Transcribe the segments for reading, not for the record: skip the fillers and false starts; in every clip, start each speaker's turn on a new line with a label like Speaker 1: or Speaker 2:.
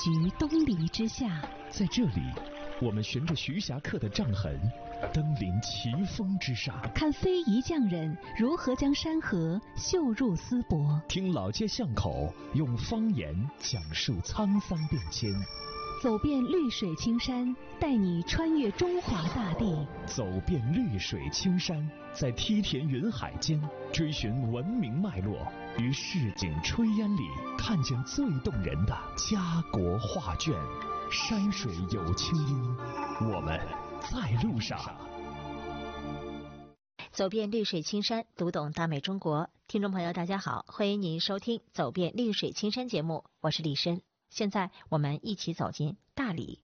Speaker 1: 居东篱之下。
Speaker 2: 在这里，我们循着徐霞客的杖痕，登临奇峰之上，
Speaker 1: 看非遗匠人如何将山河绣入丝帛，
Speaker 2: 听老街巷口用方言讲述沧桑变迁。
Speaker 1: 走遍绿水青山，带你穿越中华大地。
Speaker 2: 走遍绿水青山，在梯田云海间追寻文明脉络，于市井炊烟里看见最动人的家国画卷。山水有清音，我们在路上。
Speaker 3: 走遍绿水青山，读懂大美中国。听众朋友大家好，欢迎您收听走遍绿水青山节目，我是李申。现在我们一起走进大理。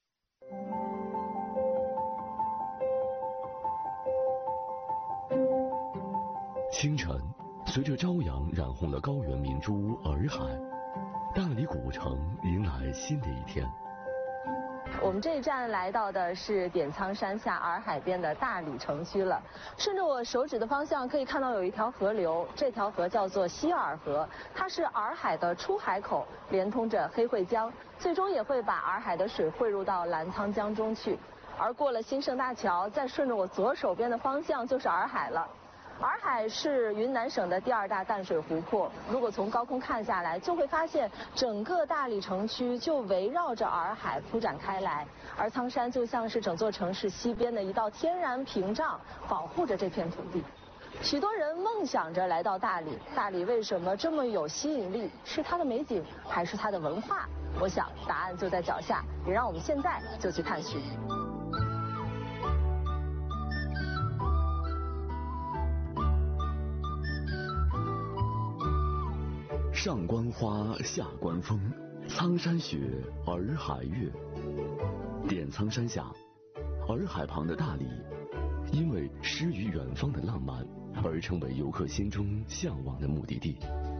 Speaker 4: 清晨，随着朝阳染红了高原明珠洱海，大理古城迎来新的一天。
Speaker 5: 我们这一站来到的是点苍山下洱海边的大理城区了。顺着我手指的方向，可以看到有一条河流，这条河叫做希尔河，它是洱海的出海口，连通着黑会江，最终也会把洱海的水汇入到澜沧江中去。而过了新盛大桥，再顺着我左手边的方向就是洱海了。洱海是云南省的第2大淡水湖泊，如果从高空看下来，就会发现整个大理城区就围绕着洱海铺展开来，而苍山就像是整座城市西边的一道天然屏障，保护着这片土地。许多人梦想着来到大理，大理为什么这么有吸引力？是它的美景，还是它的文化？我想答案就在脚下，也让我们现在就去探寻。
Speaker 4: 上观花，下观风，苍山雪，洱海月。点苍山下，洱海旁的大理，因为诗与远方的浪漫而成为游客心中向往的目的地。